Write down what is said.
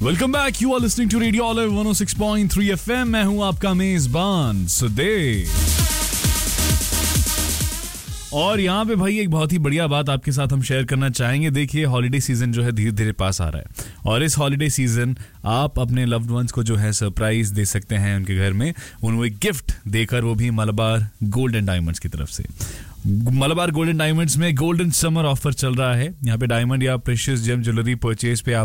Welcome back, you are listening to radio olive 106.3 FM। मैं हूं आपका मेजबान सुदेव। और यहाँ पे भाई एक बहुत ही बढ़िया बात आपके साथ हम शेयर करना चाहेंगे। देखिए, हॉलिडे सीजन जो है धीरे धीरे पास आ रहा है, और इस हॉलिडे सीजन आप अपने लव्ड वंस को जो है सरप्राइज दे सकते हैं उनके घर में, उनको एक गिफ्ट देकर, वो भी मलबार गोल्ड एंड डायमंड्स की तरफ से। मलबार गोल्ड एंड डायमंड्स में गोल्डन समर ऑफर चल रहा है। यहाँ पे डायमंड या प्रेशियस जेम ज्वेलरी परचेज पे आप